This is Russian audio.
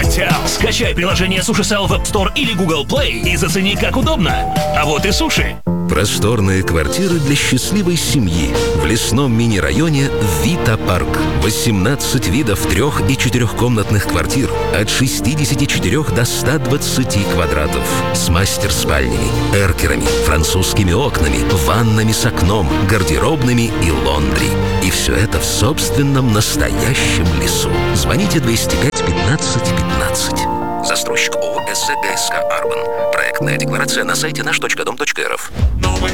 Улетел. Скачай приложение Суши Сел в App Store или Google Play и зацени, как удобно. А вот и суши. Просторные квартиры для счастливой семьи в лесном мини-районе Вита Парк. 18 видов 3- и 4-комнатных квартир от 64 до 120 квадратов. С мастер-спальнями, эркерами, французскими окнами, ваннами с окном, гардеробными и лондри. И все это в собственном настоящем лесу. Звоните 205 15 15. Застройщик ООО СГСК «Арбан». Проектная декларация на сайте наш.дом.рф.